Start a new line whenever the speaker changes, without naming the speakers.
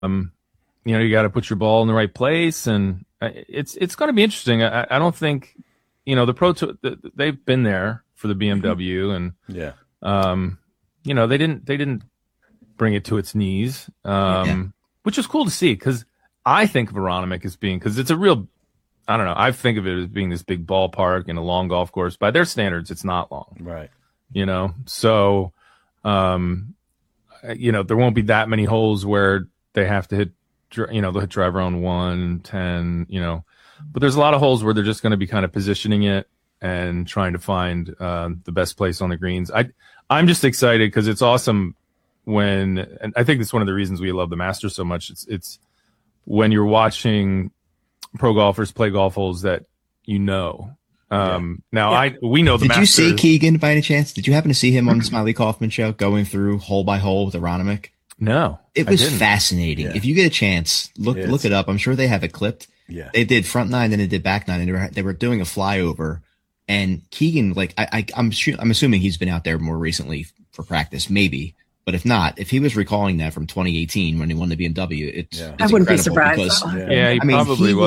You got to put your ball in the right place, and it's going to be interesting. I don't think, the they've been there for the BMW, and
yeah,
they didn't bring it to its knees, which is cool to see, because I think of Aronimink as being, because it's a real, I don't know, I think of it as being this big ballpark and a long golf course. By their standards, it's not long,
right?
So, there won't be that many holes where they have to hit, they'll hit driver on 1, 10, but there's a lot of holes where they're just going to be kind of positioning it and trying to find the best place on the greens. I'm just excited because it's awesome and I think it's one of the reasons we love the Masters so much. It's when you're watching pro golfers play golf holes that we know the Masters.
Did you see Keegan by any chance? Did you happen to see him on the Smiley Kaufman show going through hole by hole with Aronimink?
No,
it was fascinating. Yeah. If you get a chance, look it up. I'm sure they have it clipped.
Yeah,
they did front nine, then they did back nine, and they were doing a flyover. And Keegan, I'm assuming he's been out there more recently for practice, maybe. But if not, if he was recalling that from 2018 when he won the BMW, it's
I wouldn't be surprised.
He probably was.